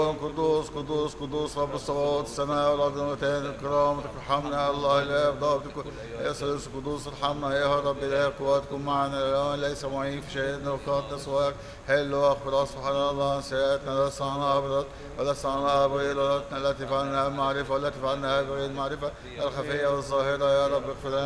قدوس قدوس قدوس رب الصلوات السماء والارض والمكان كرامتك ارحمنا يا الله اله بضابطك يا سيدس قدوس ارحمنا يا رب اله قواتكم معنا الان ليس معين في شهادنا وقاتنا سواك حل واغفر سبحان الله سيئاتنا لا صنعنا ابدا ولا صنعنا بغير ارادتنا التي فعلناها بالمعرفه والتي فعلناها بغير المعرفه الخفيه والظاهره يا رب اغفر لنا